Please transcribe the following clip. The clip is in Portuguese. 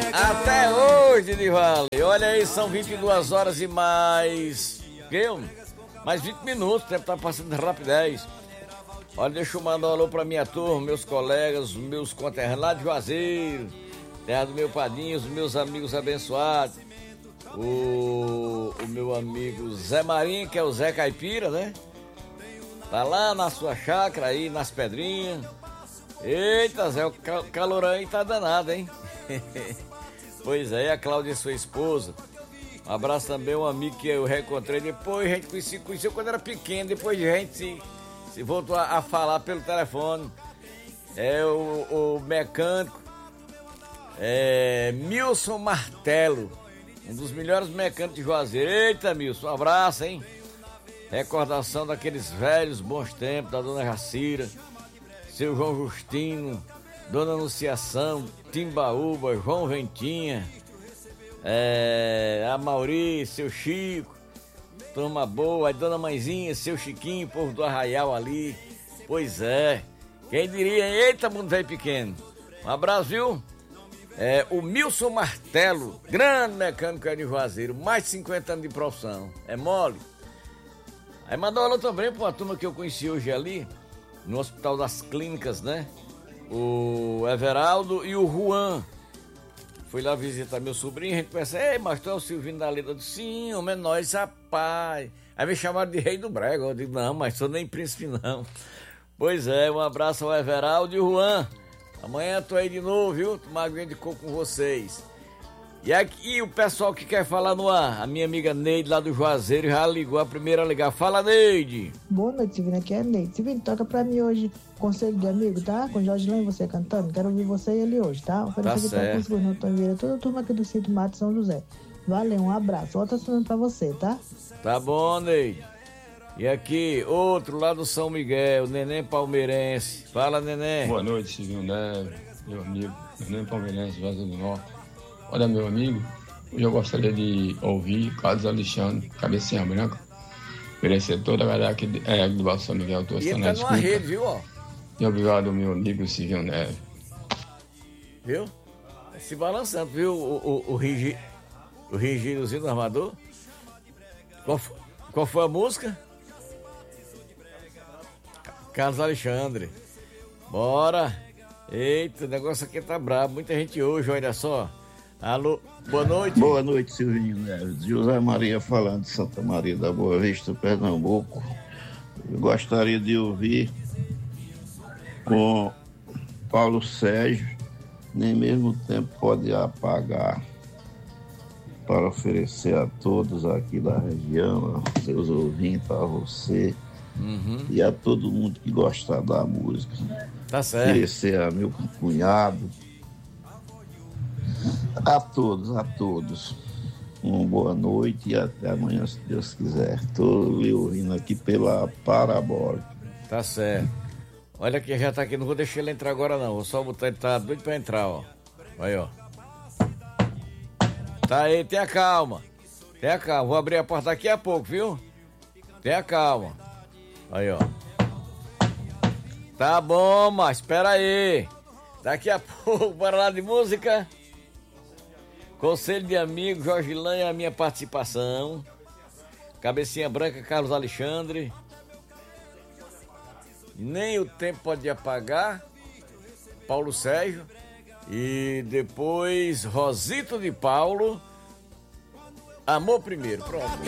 Até hoje, Divaldo. Olha aí, são 22 horas e mais 20 minutos, o tempo tá passando de rapidez. Olha, deixa eu mandar um alô pra minha turma, meus colegas, meus conterrâneos lá de Juazeiro, terra do meu padrinho, os meus amigos abençoados. O meu amigo Zé Marinho, que é o Zé Caipira, né? Tá lá na sua chácara aí, nas pedrinhas. Eita, Zé, o calorão aí tá danado, hein? Pois é, a Cláudia, sua esposa. Um abraço também, um amigo que eu reencontrei depois, a gente conheceu quando era pequeno, depois a gente se voltou a falar pelo telefone. É o mecânico Milson Martelo, um dos melhores mecânicos de Juazeiro. Eita, Milson, um abraço, hein? Recordação daqueles velhos bons tempos, da dona Jacira, seu João Justino, dona Anunciação, Timbaúba, João Ventinha, a Mauri, seu Chico, turma boa, a dona Mãezinha, seu Chiquinho, povo do Arraial ali. Pois é, quem diria, eita, mundo velho pequeno. Um abraço, viu? O Milson Martelo, grande mecânico de Juazeiro, mais de 50 anos de profissão, é mole. Aí mandou alô também pra uma turma que eu conheci hoje ali, no Hospital das Clínicas, né? O Everaldo e o Juan. Fui lá visitar meu sobrinho, a gente pensa, ei, mas tu é o Silvinho da Leda? Eu disse, sim, homem, é nós, rapaz. Aí me chamaram de Rei do Brega, eu digo, não, mas sou nem príncipe não. Pois é, um abraço ao Everaldo e o Juan. Amanhã tô aí de novo, viu? Tomar aguinha de coco com vocês. E aqui o pessoal que quer falar no ar, a minha amiga Neide lá do Juazeiro já ligou, a primeira a ligar. Fala, Neide! Boa noite, Silvino, aqui é a Neide. Silvino, toca pra mim hoje Conselho de Amigo, tá? Com Jorge Lã e você cantando. Quero ouvir você e ele hoje, tá? Tá certo. Não tô Vieira, toda a turma aqui do Sítio Mato São José. Valeu, um abraço. Outra sonando pra você, tá? Tá bom, Neide. E aqui, outro lá do São Miguel, Neném Palmeirense. Fala, Neném. Boa noite, Silvio Neves, meu amigo, Neném Palmeirense, Juazeiro do Norte. Olha, meu amigo, hoje eu gostaria de ouvir Carlos Alexandre, Cabecinha Branca, merecer toda a galera aqui do Baixo São Miguel. E ele tá numa rede, viu, ó? E obrigado, meu amigo Silvio Neves. Viu? Se balançando, viu o rigidozinho do armador? Qual foi a música? Carlos Alexandre. Bora! Eita, o negócio aqui tá brabo. Muita gente hoje, olha só. Alô, boa noite. Boa noite, Silvinho Neves. José Maria falando de Santa Maria da Boa Vista, Pernambuco. Eu gostaria de ouvir com Paulo Sérgio, Nem Mesmo Tempo Pode Apagar, para oferecer a todos aqui da região, a seus ouvintes, a você e a todo mundo que gostar da música. Tá certo. Oferecer a meu cunhado, a todos. Uma boa noite e até amanhã, se Deus quiser. Estou lhe ouvindo aqui pela Parabólica. Tá certo. Olha que já tá aqui, não vou deixar ele entrar agora não. Vou só botar, ele tá doido pra entrar, ó. Aí, ó. Tá aí, tenha calma. Vou abrir a porta daqui a pouco, viu? Tenha calma. Aí, ó. Tá bom, mas espera aí. Daqui a pouco, bora lá de música. Conselho de Amigo, Jorge Lã e a minha participação. Cabecinha Branca, Carlos Alexandre. Nem o Tempo Pode Apagar, Paulo Sérgio. E depois Rosito de Paulo, Amor Primeiro. Pronto.